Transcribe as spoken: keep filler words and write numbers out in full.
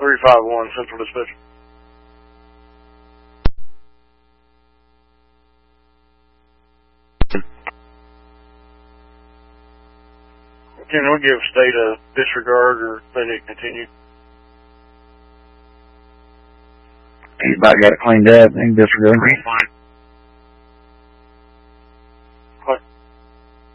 three five one, Central Dispatch. Can we give state a disregard or let it continue? He's about got it cleaned up. They can disregard.